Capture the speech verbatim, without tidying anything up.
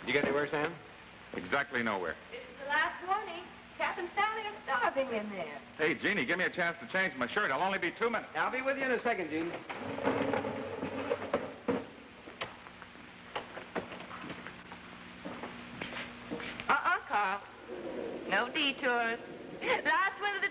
You get anywhere, Sam? Exactly nowhere. This is the last warning. Captain Stanley is starving in there. Hey, Jeannie, give me a chance to change my shirt. I'll only be two minutes. I'll be with you in a second, Gene. Uh-uh, Carl. No detours. Last one of the